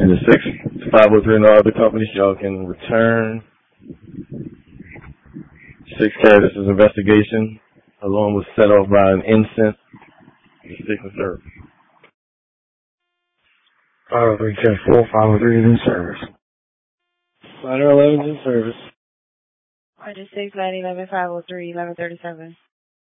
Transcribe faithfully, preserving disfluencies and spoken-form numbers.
And the six five oh three, no other companies, y'all can return. Six carry, this is investigation. Alarm was set off by an instant. The six and service. five oh three ten four, five oh three is in service. Ladder eleven is in service. Roger six, nine eleven, five oh three, eleven thirty-seven.